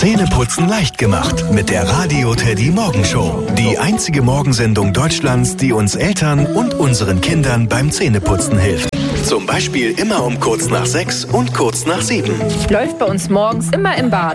Zähneputzen leicht gemacht mit der Radio Teddy Morgenshow. Die einzige Morgensendung Deutschlands, die uns Eltern und unseren Kindern beim Zähneputzen hilft. Zum Beispiel immer um kurz nach 6 und kurz nach 7. Läuft bei uns morgens immer im Bad.